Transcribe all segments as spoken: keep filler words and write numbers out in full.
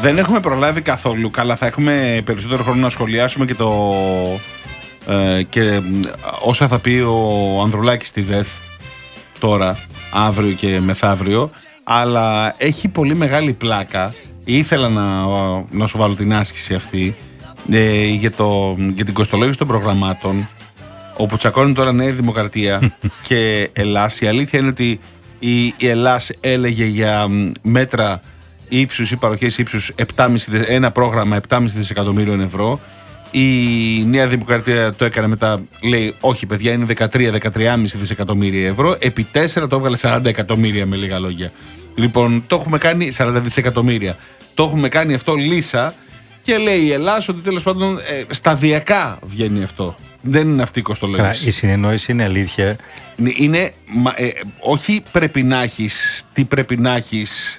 Δεν έχουμε προλάβει καθόλου. Καλά, θα έχουμε περισσότερο χρόνο να σχολιάσουμε και το ε, και όσα θα πει ο Ανδρουλάκης στη ΔΕΘ τώρα, αύριο και μεθαύριο. Αλλά έχει πολύ μεγάλη πλάκα. Ήθελα να, να σου βάλω την άσκηση αυτή ε, για, το, για την κοστολόγηση των προγραμμάτων, όπου τσακώνει τώρα Νέα Δημοκρατία και Ελλάς. Η αλήθεια είναι ότι η, η Ελλάς έλεγε για μέτρα ύψους ή παροχές ύψους ένα πρόγραμμα επτά κόμμα πέντε δισεκατομμύριων ευρώ. Η Νέα Δημοκρατία το έκανε μετά, λέει όχι παιδιά, είναι δεκατρία με δεκατρία κόμμα πέντε δισεκατομμύρια ευρώ. Επί τέσσερα το έβγαλε σαράντα εκατομμύρια, με λίγα λόγια. Λοιπόν, το έχουμε κάνει σαράντα δισεκατομμύρια. Το έχουμε κάνει αυτό λύσα και λέει η Ελλάς ότι τέλος πάντων ε, σταδιακά βγαίνει αυτό. Δεν είναι αυτή η κοστολόγηση. Η συνεννόηση είναι αλήθεια. Είναι, ε, όχι πρέπει να έχεις, τι πρέπει να έχεις,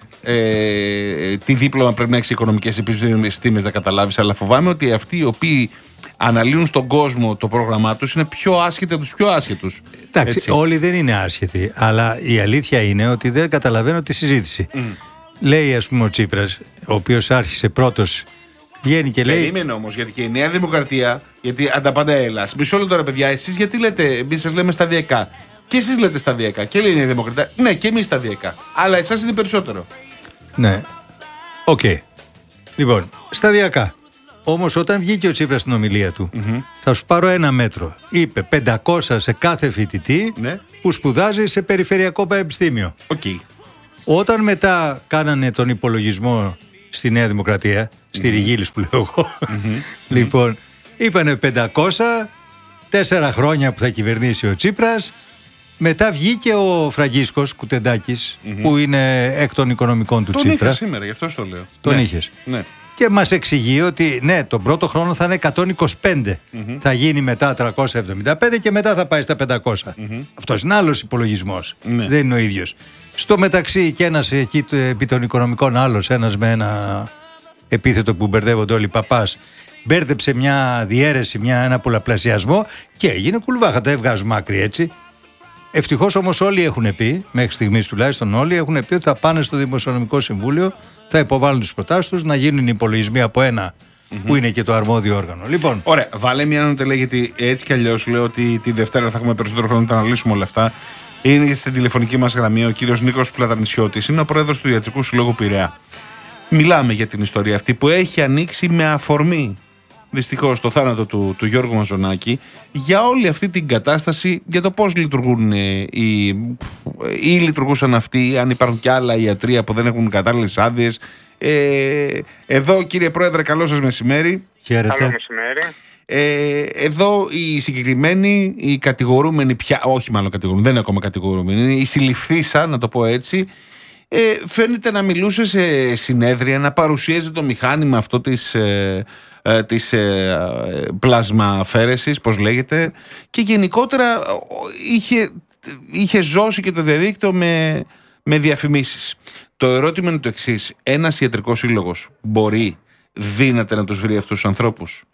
ε, τι δίπλωμα πρέπει να έχεις οικονομικές επιστήμες να καταλάβεις, αλλά φοβάμαι ότι αυτοί οι οποίοι αναλύουν στον κόσμο το πρόγραμμά τους είναι πιο άσχετοι από τους πιο άσχετους. Εντάξει, έτσι. Όλοι δεν είναι άσχετοι, αλλά η αλήθεια είναι ότι δεν καταλαβαίνω τη συζήτηση. Mm. Λέει, ας πούμε, ο Τσίπρας, ο οποίος άρχισε πρώτος, βγαίνει και λέει. Περίμενε όμως, γιατί και η Νέα Δημοκρατία, γιατί ανταπάντα Ελλάς. Μισό λεπτό τώρα, παιδιά, εσείς γιατί λέτε, εμείς σας λέμε σταδιακά. Και εσείς λέτε σταδιακά. Και λέει η Νέα Δημοκρατία, ναι, και εμείς σταδιακά. Αλλά εσάς είναι περισσότερο. Ναι. Οκ. Okay. Λοιπόν, σταδιακά. Όμως όταν βγήκε ο Τσίπρας στην ομιλία του, mm-hmm. θα σου πάρω ένα μέτρο. Είπε πεντακόσια σε κάθε φοιτητή, ναι, που σπουδάζει σε περιφερειακό πανεπιστήμιο. Okay. Όταν μετά κάνανε τον υπολογισμό στη Νέα Δημοκρατία, στη mm-hmm. Ριγίλης που λέω εγώ, mm-hmm. λοιπόν, είπανε πεντακόσια, τέσσερα χρόνια που θα κυβερνήσει ο Τσίπρας. Μετά βγήκε ο Φραγκίσκος Κουτεντάκης, mm-hmm. που είναι εκ των οικονομικών του τον Τσίπρα. Τον είχα σήμερα, γι' αυτό το λέω. Τον ναι. είχες. Ναι. Και μας εξηγεί ότι ναι, τον πρώτο χρόνο θα είναι εκατόν είκοσι πέντε. Mm-hmm. Θα γίνει μετά τριακόσια εβδομήντα πέντε και μετά θα πάει στα πεντακόσια. Mm-hmm. Αυτός είναι άλλος υπολογισμός. Ναι. Δεν είναι ο ίδιος. Στο μεταξύ και ένας εκεί επί των οικονομικών άλλος, ένας με ένα επίθετο που μπερδεύονται όλοι, παπάς, μπέρδεψε μια διαίρεση, μια, ένα πολλαπλασιασμό και έγινε κουλβάχα. Τα βγάζουμε άκρη έτσι. Ευτυχώς όμως όλοι έχουν πει, μέχρι στιγμής τουλάχιστον όλοι, έχουν πει ότι θα πάνε στο Δημοσιονομικό Συμβούλιο, θα υποβάλουν τις προτάσεις τους, να γίνουν υπολογισμοί από ένα mm-hmm. που είναι και το αρμόδιο όργανο. Λοιπόν. Ωραία, βάλε μια νοτελέ, γιατί έτσι κι αλλιώς λέω ότι τη Δευτέρα θα έχουμε περισσότερο χρόνο να τα αναλύσουμε όλα αυτά. Είναι στην τηλεφωνική μας γραμμή ο κύριος Νίκος Πλατανισιώτης, είναι ο πρόεδρος του Ιατρικού Συλλόγου Πειραιά. Μιλάμε για την ιστορία αυτή που έχει ανοίξει με αφορμή, δυστυχώς, το θάνατο του, του Γιώργου Μαζονάκη, για όλη αυτή την κατάσταση, για το πώς λειτουργούν οι, ή λειτουργούσαν αυτοί, αν υπάρχουν και άλλα ιατρεία που δεν έχουν κατάλληλες άδειες. Ε, εδώ, κύριε Πρόεδρε, καλό σας μεσημέρι. Χαίρετε. Καλό μεσημέρι. Ε, εδώ οι συγκεκριμένοι, οι κατηγορούμενοι πια, όχι μάλλον κατηγορούμενοι, δεν είναι ακόμα κατηγορούμενοι, η συλληφθήσα, να το πω έτσι, ε, φαίνεται να μιλούσε σε συνέδρια, να παρουσίαζε το μηχάνημα αυτό της, ε, ε, της ε, πλασμαφαίρεσης, πώς λέγεται, και γενικότερα είχε, είχε ζώσει και το διαδίκτυο με, με διαφημίσεις. Το ερώτημα είναι το εξής: ένας ιατρικός σύλλογος μπορεί, δύναται να τους βρει αυτούς τους ανθρώπους?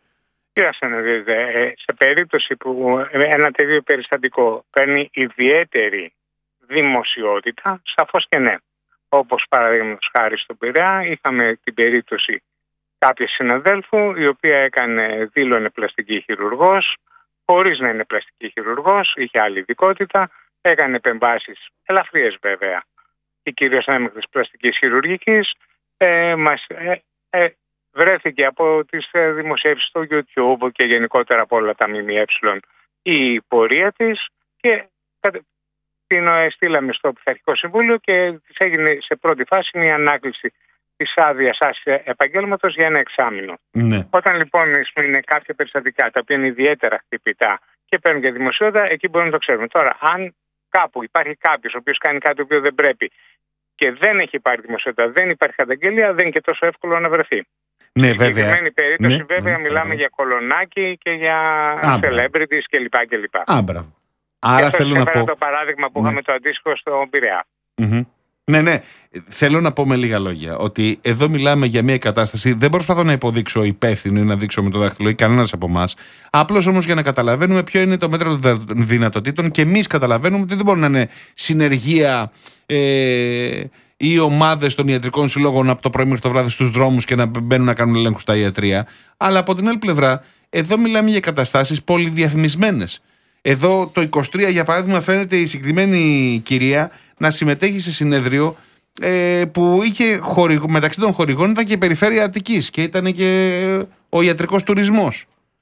Σε περίπτωση που ένα τέτοιο περιστατικό παίρνει ιδιαίτερη δημοσιότητα, σαφώς και ναι. Όπως παραδείγματος χάρη στον Πειραιά, είχαμε την περίπτωση κάποιες συναδέλφου, η οποία έκανε, δήλωνε πλαστική χειρουργός, χωρίς να είναι πλαστική χειρουργός, είχε άλλη ειδικότητα, έκανε επεμβάσεις ελαφριές βέβαια, και κυρίως έμεινες πλαστικής χειρουργικής, ε, μας, ε, ε, βρέθηκε από τις δημοσίευσεις στο YouTube και γενικότερα από όλα τα ΜΜΕ η πορεία της και την στείλαμε στο Πειθαρχικό Συμβούλιο και της έγινε σε πρώτη φάση μια ανάκληση της άδειας επαγγέλματος για ένα εξάμηνο. Ναι. Όταν λοιπόν είναι κάποια περιστατικά τα οποία είναι ιδιαίτερα χτυπητά και παίρνουν και δημοσιότητα, εκεί μπορούμε να το ξέρουμε. Τώρα, αν κάπου υπάρχει κάποιος ο οποίος κάνει κάτι το οποίο δεν πρέπει και δεν έχει πάρει δημοσιότητα, δεν υπάρχει καταγγελία, δεν είναι και τόσο εύκολο να βρεθεί. Ναι, Στην συγκεκριμένη περίπτωση, ναι, βέβαια, ναι, μιλάμε ναι. για κολονάκι και για Άμπρα. celebrities κλπ. Άμπρα. Άρα και θέλω να πω. το παράδειγμα που ναι. είχαμε το αντίστοιχο στον Πειραιά. Mm-hmm. Ναι, ναι. Θέλω να πω με λίγα λόγια ότι εδώ μιλάμε για μια κατάσταση. Δεν προσπαθώ να υποδείξω υπεύθυνο ή να δείξω με το δάχτυλο ή κανένας από εμάς. Απλώς όμως για να καταλαβαίνουμε ποιο είναι το μέτρο των δυνατοτήτων και εμείς καταλαβαίνουμε ότι δεν μπορεί να είναι συνεργεία ε, ή ομάδες των ιατρικών συλλόγων από το πρωί μέχρι το βράδυ στους δρόμους και να μπαίνουν να κάνουν ελέγχους στα ιατρεία. Αλλά από την άλλη πλευρά, εδώ μιλάμε για καταστάσεις πολυδιαφημισμένες. Εδώ το είκοσι τρία, για παράδειγμα, φαίνεται η συγκεκριμένη κυρία να συμμετέχει σε συνέδριο ε, που είχε χορηγ... μεταξύ των χορηγών ήταν και η περιφέρεια Αττικής και ήταν και ο ιατρικός τουρισμός.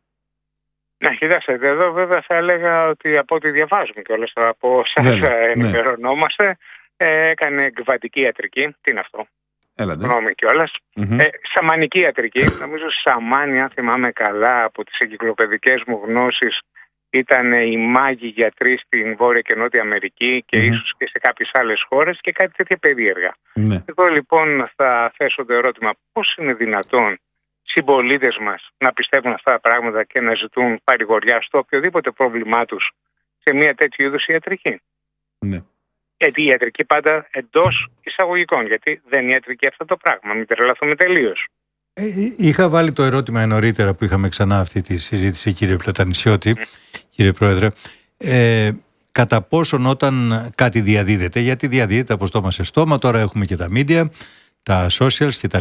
Ναι, κοιτάξτε, εδώ βέβαια θα έλεγα ότι από ό,τι διαβάζουμε και όλες από όσες ενημερωνόμαστε, ε, έκανε εκβατική ιατρική. Τι είναι αυτό? Γνώμη κιόλας. Mm-hmm. Ε, σαμανική ιατρική. Νομίζω σαμάνι, αν θυμάμαι καλά από τις εγκυκλοπαιδικές μου γνώσεις, ήταν οι μάγοι γιατροί στην Βόρεια και Νότια Αμερική και mm-hmm. ίσως και σε κάποιες άλλες χώρες και κάτι τέτοια περίεργα. Mm-hmm. Εδώ λοιπόν θα θέσω το ερώτημα, πώς είναι δυνατόν συμπολίτες μας να πιστεύουν αυτά τα πράγματα και να ζητούν παρηγοριά στο οποιοδήποτε πρόβλημά τους σε μια τέτοιου είδους ιατρική? Ναι. Γιατί η ιατρική πάντα εντός εισαγωγικών, γιατί δεν είναι ιατρική αυτό το πράγμα, μην τρελαθούμε τελείως. Ε, είχα βάλει το ερώτημα νωρίτερα που είχαμε ξανά αυτή τη συζήτηση, κύριε Πλατανισιώτη, mm. κύριε Πρόεδρε, ε, κατά πόσον όταν κάτι διαδίδεται, γιατί διαδίδεται από στόμα σε στόμα, τώρα έχουμε και τα media, τα socials κτλ.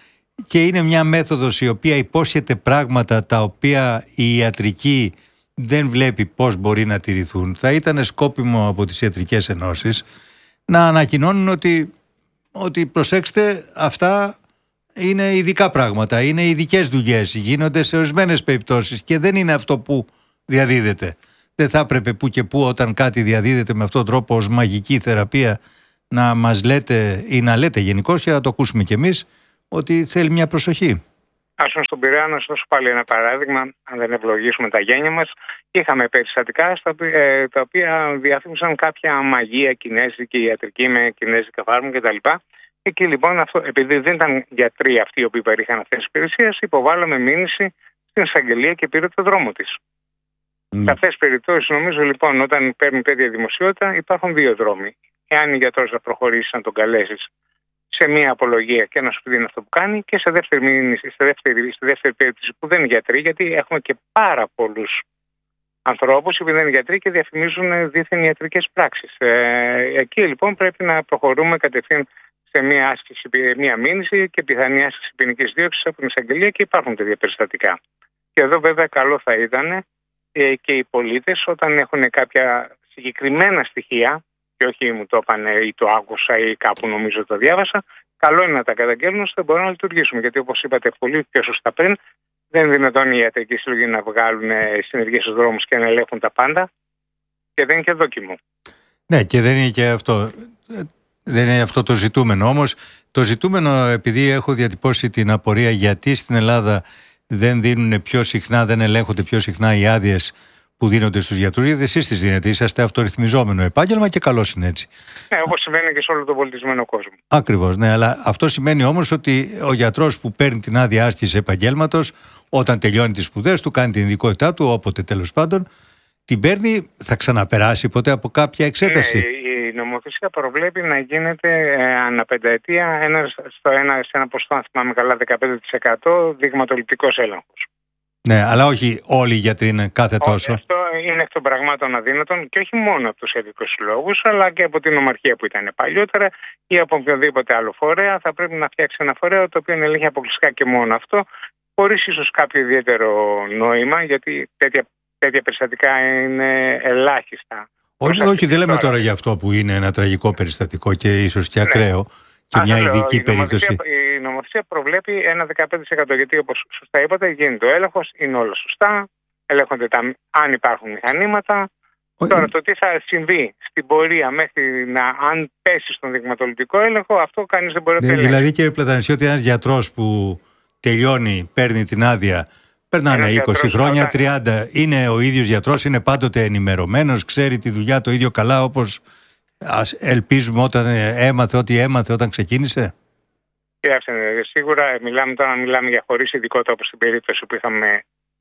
Και είναι μια μέθοδος η οποία υπόσχεται πράγματα τα οποία η ιατρική δεν βλέπει πώς μπορεί να τηρηθούν. Θα ήταν σκόπιμο από τις ιατρικές ενώσεις να ανακοινώνουν ότι, ότι προσέξτε, αυτά είναι ειδικά πράγματα, είναι ειδικές δουλειές, γίνονται σε ορισμένες περιπτώσεις και δεν είναι αυτό που διαδίδεται. Δεν θα έπρεπε που και που όταν κάτι διαδίδεται με αυτόν τον τρόπο ως μαγική θεραπεία να μας λέτε ή να λέτε γενικώς, και να το ακούσουμε κι εμείς, ότι θέλει μια προσοχή. Ας πούμε στον Πειραιά, να σας δώσω πάλι ένα παράδειγμα, αν δεν ευλογήσουμε τα γένια μας. Είχαμε περιστατικά στα, ε, τα οποία διαφήμισαν κάποια μαγεία κινέζικη, ιατρική με κινέζικα φάρμακα κτλ. Εκεί λοιπόν, αυτό, επειδή δεν ήταν γιατροί αυτοί οι οποίοι παρήχαν αυτές τις υπηρεσίες, υποβάλαμε μήνυση στην εισαγγελία και πήρε το δρόμο της. Mm. Σε αυτές τις περιπτώσεις, νομίζω λοιπόν, όταν παίρνουν τέτοια δημοσιότητα, υπάρχουν δύο δρόμοι. Εάν η γιατρός θα προχωρήσει να τον καλέσεις σε μια απολογία και να σου πει αυτό που κάνει, και σε δεύτερη μήνυση, στη δεύτερη, στη δεύτερη περίπτωση που δεν είναι γιατροί, γιατί έχουμε και πάρα πολλούς ανθρώπους που δεν είναι γιατροί και διαφημίζουν δίθεν ιατρικές πράξεις. Ε, εκεί λοιπόν πρέπει να προχωρούμε κατευθείαν σε μια άσκηση, μια μήνυση και πιθανή άσκηση ποινικής δίωξης από την εισαγγελία, και υπάρχουν τέτοια περιστατικά. Και εδώ βέβαια καλό θα ήταν ε, και οι πολίτες, όταν έχουν κάποια συγκεκριμένα στοιχεία, και όχι μου το είπανε ή το άκουσα ή κάπου νομίζω το διάβασα, καλό είναι να τα καταγγέλνουν ώστε μπορούν να λειτουργήσουμε. Γιατί όπως είπατε πολύ πιο σωστά πριν, δεν είναι δυνατόν οι ιατρικοί σύλλογοι να βγάλουν συνεργείες στους δρόμους και να ελέγχουν τα πάντα, και δεν είναι και δόκιμο. Ναι, και δεν είναι και αυτό, δεν είναι αυτό το ζητούμενο. Όμως το ζητούμενο, επειδή έχω διατυπώσει την απορία γιατί στην Ελλάδα δεν δίνουν πιο συχνά, δεν ελέγχονται πιο συχνά οι άδειες που δίνονται στους γιατρούς, γιατί εσείς τις δίνετε, είσαστε αυτορυθμιζόμενο επάγγελμα και καλώς είναι έτσι. Ναι, όπως συμβαίνει και σε όλο τον πολιτισμένο κόσμο. Ακριβώς, ναι, αλλά αυτό σημαίνει όμως ότι ο γιατρός που παίρνει την άδεια άσκησης επαγγέλματος, όταν τελειώνει τις σπουδές του, κάνει την ειδικότητά του, όποτε τέλος πάντων, την παίρνει, θα ξαναπεράσει ποτέ από κάποια εξέταση? Ναι, η νομοθεσία προβλέπει να γίνεται ε, ανά πενταετία ένα, στο ένα, σε ένα ποσοστό, αν θυμάμαι καλά, δεκαπέντε τοις εκατό δειγματοληπτικός έλεγχος. Ναι, αλλά όχι όλοι οι γιατροί είναι κάθε τόσο. Αυτό είναι εκ των πραγμάτων αδύνατον, και όχι μόνο από τους ιατρικούς συλλόγους, αλλά και από την ομαρχία που ήταν παλιότερα ή από οποιοδήποτε άλλο φορέα. Θα πρέπει να φτιάξει ένα φορέα το οποίο ελέγχει αποκλειστικά και μόνο αυτό, χωρίς ίσως κάποιο ιδιαίτερο νόημα, γιατί τέτοια, τέτοια περιστατικά είναι ελάχιστα. Όχι, όχι, δεν λέμε τώρα για αυτό που είναι ένα τραγικό περιστατικό και ίσως και ακραίο, ναι, και μια ειδική περίπτωση. Η νομοθεσία προβλέπει ένα δεκαπέντε τοις εκατό, γιατί όπως σωστά είπατε, γίνεται ο έλεγχος, είναι όλα σωστά, ελέγχονται τα, αν υπάρχουν μηχανήματα. Ο... Τώρα το τι θα συμβεί στην πορεία μέχρι να, αν πέσει στον δειγματοληπτικό έλεγχο, αυτό κανείς δεν μπορεί να ελέγξει. Δηλαδή, κύριε Πλατανισιώτη, ένας γιατρός που τελειώνει, παίρνει την άδεια, περνάνε είκοσι χρόνια, όταν... τριάντα, είναι ο ίδιος γιατρός, είναι πάντοτε ενημερωμένος, ξέρει τη δουλειά το ίδιο καλά όπως ελπίζουμε όταν έμαθε ό,τι έμαθε όταν ξεκίνησε? Κοιτάξτε, σίγουρα μιλάμε τώρα μιλάμε για χωρίς ειδικότητα, όπως στην περίπτωση που είχαμε,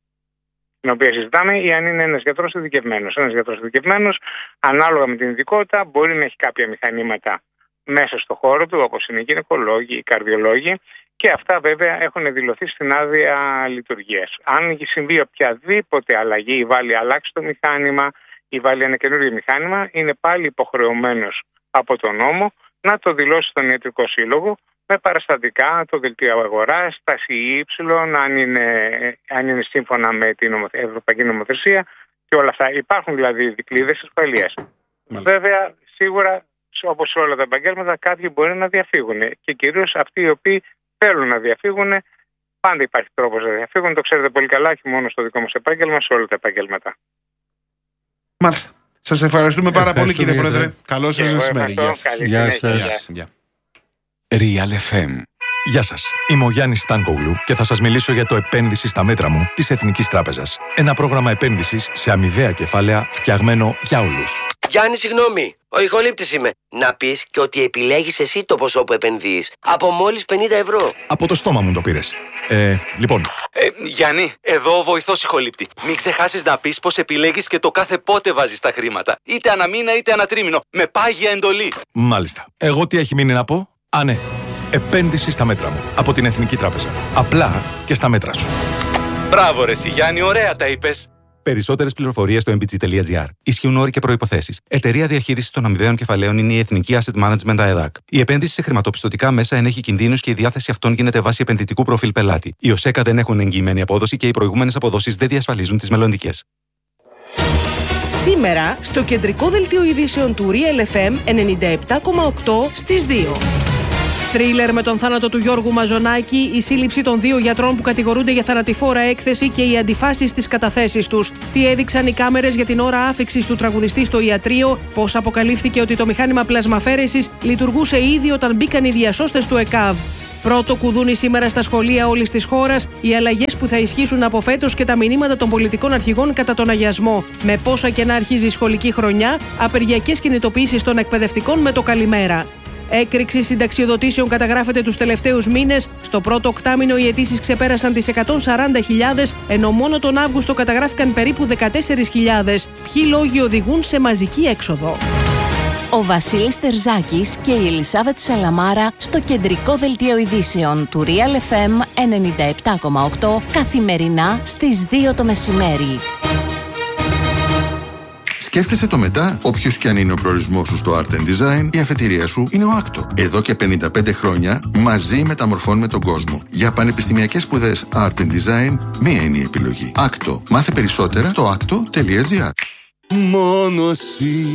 την οποία συζητάμε, ή αν είναι ένας γιατρός ειδικευμένος. Ένας γιατρός ειδικευμένος, ανάλογα με την ειδικότητα, μπορεί να έχει κάποια μηχανήματα μέσα στο χώρο του, όπως είναι οι γυναικολόγοι, οι καρδιολόγοι, και αυτά βέβαια έχουν δηλωθεί στην άδεια λειτουργίας. Αν συμβεί οποιαδήποτε αλλαγή ή βάλει αλλάξει το μηχάνημα ή βάλει ένα καινούριο μηχάνημα, είναι πάλι υποχρεωμένος από τον νόμο να το δηλώσει στον Ιατρικό Σύλλογο με παραστατικά, το δελτίο αγοράς, τα σι ι, αν είναι, αν είναι σύμφωνα με την Ευρωπαϊκή Νομοθεσία και όλα αυτά. Υπάρχουν δηλαδή δικλείδες ασφαλείας. Βέβαια, σίγουρα, όπως σε όλα τα επαγγέλματα, κάποιοι μπορεί να διαφύγουν. Και κυρίως αυτοί οι οποίοι θέλουν να διαφύγουν, πάντα υπάρχει τρόπος να διαφύγουν. Το ξέρετε πολύ καλά, όχι μόνο στο δικό μας επάγγελμα, σε όλα τα επαγγέλματα. Μάλιστα. Σας ευχαριστούμε πάρα πολύ, κύριε Πρόεδρε. Καλό σας μεσημέρι. Γεια σας. Real εφ εμ. Γεια σας, είμαι ο Γιάννης Στάνκογλου και θα σας μιλήσω για το επένδυση στα μέτρα μου της Εθνικής Τράπεζας. Ένα πρόγραμμα επένδυσης σε αμοιβαία κεφάλαια φτιαγμένο για όλους. Γιάννη, συγγνώμη, ο ηχολήπτης είμαι. Να πεις και ότι επιλέγεις εσύ το ποσό που επενδύεις. Από μόλις πενήντα ευρώ. Από το στόμα μου το πήρες. Ε, λοιπόν. Ε, Γιάννη, εδώ ο βοηθός ηχολήπτη. Μην ξεχάσεις να πεις πως επιλέγεις και το κάθε πότε βάζεις τα χρήματα. Είτε αναμήνα είτε ανατρίμηνο. Με πάγια εντολή. Μάλιστα. Εγώ τι έχει μείνει να πω? Α, ναι. Επένδυση στα μέτρα μου. Από την Εθνική Τράπεζα. Απλά και στα μέτρα σου. Μπράβο ρε εσύ, Γιάννη, ωραία τα είπες. Περισσότερες πληροφορίες στο εμ μπι τζι τελεία τζι άρ. Ισχύουν όροι και προϋποθέσεις. Εταιρεία διαχείρισης των αμοιβαίων κεφαλαίων είναι η Εθνική Asset Management ΑΕΔΑΚ. Η επένδυση σε χρηματοπιστωτικά μέσα ενέχει κινδύνους και η διάθεση αυτών γίνεται βάσει επενδυτικού προφίλ πελάτη. Οι ΟΣΕΚΑ δεν έχουν εγγυημένη απόδοση και οι προηγούμενες αποδόσεις δεν διασφαλίζουν τις μελλοντικές. Σήμερα, στο κεντρικό δελτίο ειδήσεων του Real εφ εμ ενενήντα επτά κόμμα οκτώ στις δύο. Θρίλερ με τον θάνατο του Γιώργου Μαζονάκη, η σύλληψη των δύο γιατρών που κατηγορούνται για θανατηφόρα έκθεση και οι αντιφάσεις στις καταθέσεις τους. Τι έδειξαν οι κάμερες για την ώρα άφιξης του τραγουδιστή στο ιατρείο, πώς αποκαλύφθηκε ότι το μηχάνημα πλασμαφέρεσης λειτουργούσε ήδη όταν μπήκαν οι διασώστες του ΕΚΑΒ. Πρώτο κουδούνι σήμερα στα σχολεία όλης της χώρας, οι αλλαγές που θα ισχύσουν από φέτος και τα μηνύματα των πολιτικών αρχηγών κατά τον αγιασμό. Με πόσα και να αρχίζει η σχολική χρονιά, απεργιακές κινητοποιήσεις των εκπαιδευτικών με το καλημέρα. Έκρηξη συνταξιοδοτήσεων καταγράφεται τους τελευταίους μήνες. Στο πρώτο οκτάμηνο οι αιτήσεις ξεπέρασαν τις εκατόν σαράντα χιλιάδες, ενώ μόνο τον Αύγουστο καταγράφηκαν περίπου δεκατέσσερις χιλιάδες. Ποιοι λόγοι οδηγούν σε μαζική έξοδο? Ο Βασίλης Τερζάκης και η Ελισάβετ Σαλαμάρα στο κεντρικό δελτίο ειδήσεων του Real εφ εμ ενενήντα επτά κόμμα οκτώ καθημερινά στις δύο το μεσημέρι. Σκέφτεσαι το μετά, όποιος και αν είναι ο προορισμός σου στο Art and Design, η αφετηρία σου είναι ο άκτο. Εδώ και πενήντα πέντε χρόνια μαζί μεταμορφώνουμε τον κόσμο. Για πανεπιστημιακές σπουδές Art and Design, μία είναι η επιλογή. άκτο. Μάθε περισσότερα στο άκτο τελεία τζι άρ. Μόνο εσύ